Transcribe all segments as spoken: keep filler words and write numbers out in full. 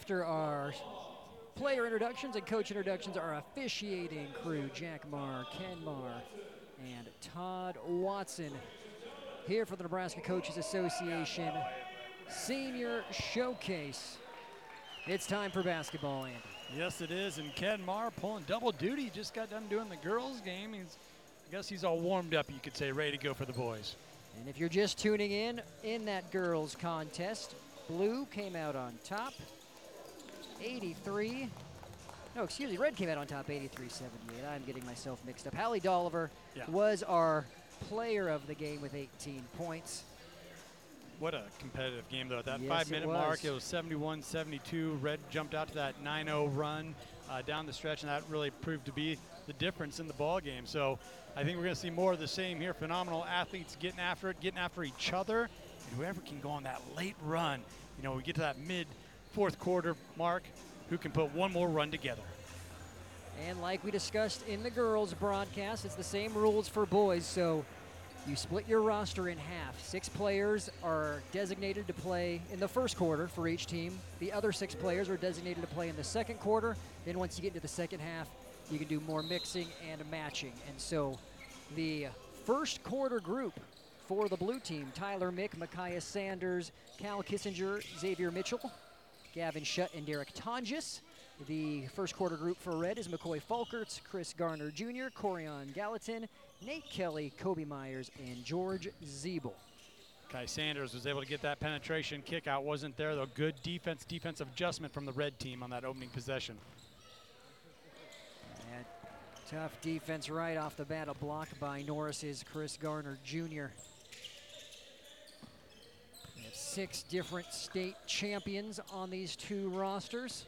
after our player introductions and coach introductions, our officiating crew, Jack Marr, Ken Marr, and Todd Watson, here for the Nebraska Coaches Association Senior Showcase. It's time for basketball, Andy. Yes, it is, and Ken Marr pulling double duty. Just got done doing the girls' game. He's, I guess he's all warmed up, you could say, ready to go for the boys. And if you're just tuning in, in that girls' contest, blue came out on top, eighty-three. No, excuse me, red came out on top, eighty-three seventy-eight. I'm getting myself mixed up. Hallie Dolliver Yeah. was our player of the game with eighteen points. What a competitive game, though. At that Yes, five-minute it mark, it was seventy-one seventy-two. Red jumped out to that nine oh run uh, down the stretch, and that really proved to be the difference in the ball game. So I think we're going to see more of the same here. Phenomenal athletes getting after it, getting after each other, and whoever can go on that late run. You know, we get to that mid-fourth quarter mark, who can put one more run together. And like we discussed in the girls' broadcast, it's the same rules for boys. So you split your roster in half. Six players are designated to play in the first quarter for each team. The other six players are designated to play in the second quarter. Then once you get into the second half, you can do more mixing and matching. And so the first quarter group for the blue team, Tyler Mick, Micaiah Sanders, Cal Kissinger, Xavier Mitchell, Gavin Shutt, and Derek Tonjes. The first quarter group for red is McCoy Falkerts, Chris Garner Junior, Corian Gallatin, Nate Kelly, Kobe Myers, and George Zeeble. Kai Sanders was able to get that penetration kick out. Wasn't there, though. Good defense, defensive adjustment from the red team on that opening possession. And tough defense right off the bat, a block by Norris's Chris Garner Junior We have six different state champions on these two rosters.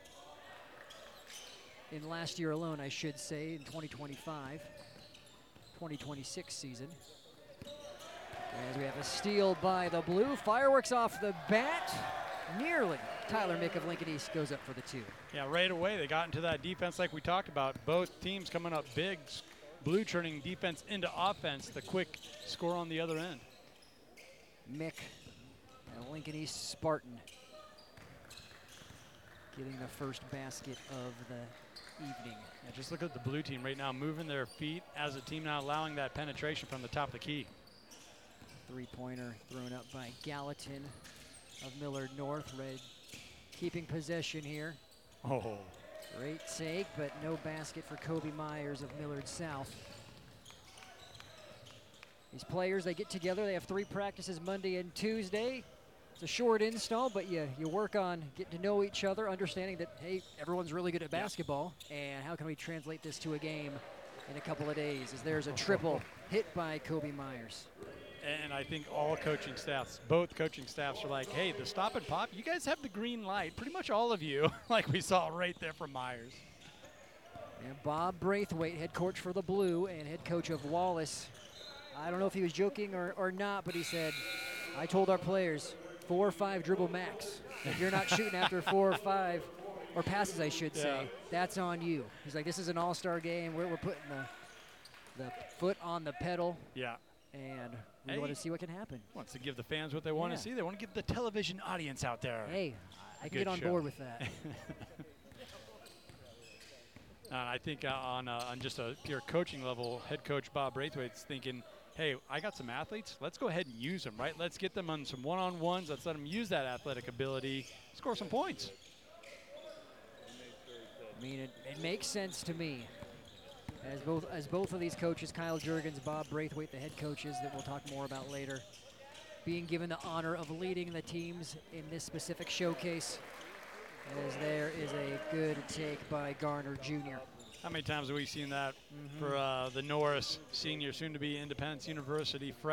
In last year alone, I should say, in twenty twenty-five, twenty twenty-six season. As we have a steal by the blue. Fireworks off the bat. Nearly. Tyler Mick of Lincoln East goes up for the two. Yeah, right away they got into that defense like we talked about. Both teams coming up big. Blue turning defense into offense. The quick score on the other end. Mick, a Lincoln East Spartan, getting the first basket of the evening. Yeah, just look at the blue team right now, moving their feet as a team, now allowing that penetration from the top of the key. Three-pointer thrown up by Gallatin of Millard North. Red keeping possession here. Oh. Great take, but no basket for Kobe Myers of Millard South. These players, they get together. They have three practices Monday and Tuesday. It's a short install, but you, you work on getting to know each other, understanding that, hey, everyone's really good at basketball, and how can we translate this to a game in a couple of days? As there's a triple hit by Kobe Myers. And I think all coaching staffs, both coaching staffs are like, hey, the stop and pop, you guys have the green light, pretty much all of you, like we saw right there from Myers. And Bob Braithwaite, head coach for the Blue and head coach of Wallace. I don't know if he was joking or, or not, but he said, I told our players, four or five dribble max. If you're not shooting after four or five, or passes I should say, yeah. that's on you. He's like, this is an all-star game. We're, we're putting the, the foot on the pedal. Yeah. And we hey, want to see what can happen. Wants to give the fans what they want yeah. to see. They want to give the television audience out there. Hey, I can Good get on show. board with that. uh, I think uh, on, uh, on just a pure coaching level, head coach Bob Braithwaite's thinking, hey, I got some athletes. Let's go ahead and use them, right? Let's get them on some one-on-ones. Let's let them use that athletic ability, score some points. I mean, it, it makes sense to me. As both, as both of these coaches, Kyle Jurgens, Bob Braithwaite, the head coaches that we'll talk more about later, being given the honor of leading the teams in this specific showcase, as there is a good take by Garner Junior How many times have we seen that mm-hmm. for uh, the Norris senior, soon-to-be Independence University freshman?